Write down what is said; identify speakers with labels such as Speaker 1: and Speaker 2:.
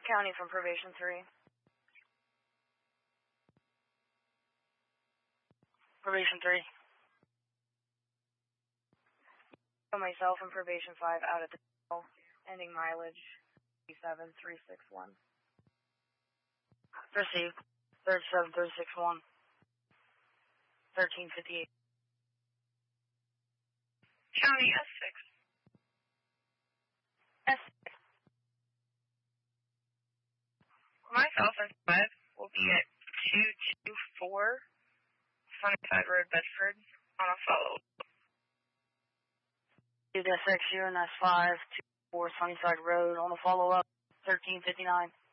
Speaker 1: County from Probation 3.
Speaker 2: Probation 3.
Speaker 1: Myself and Probation 5 out at the jail, ending mileage 37361.
Speaker 2: Received. 37361. 1358.
Speaker 3: County S6.
Speaker 1: S6.
Speaker 3: Myself and 5 will be at 224 Sunnyside Road, Bedford, on a follow-up.
Speaker 2: S6 here, and that's 524 Sunnyside Road on a follow-up, 1359.